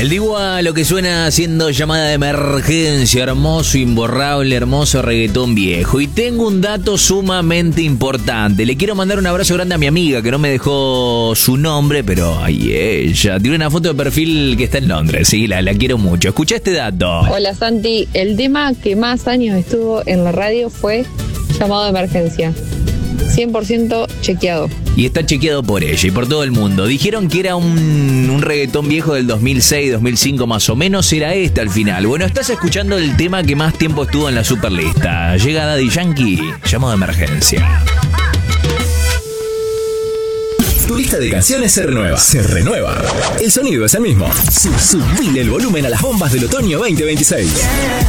El Dibu a lo que suena haciendo llamada de emergencia, hermoso, imborrable, hermoso reggaetón viejo. Y tengo un dato sumamente importante. Le quiero mandar un abrazo grande a mi amiga que no me dejó su nombre, pero ay, ella tiene una foto de perfil que está en Londres, sí, la quiero mucho. Escucha este dato. Hola Santi, el tema que más años estuvo en la radio fue llamado de emergencia. 100% chequeado. Y está chequeado por ella y por todo el mundo. Dijeron que era un reggaetón viejo del 2006, 2005 más o menos. Era este al final. Bueno, estás escuchando el tema que más tiempo estuvo en la superlista. Llega Daddy Yankee, llamado de emergencia. Tu lista de canciones se renueva. Se renueva. El sonido es el mismo. Subile el volumen a las bombas del otoño 2026.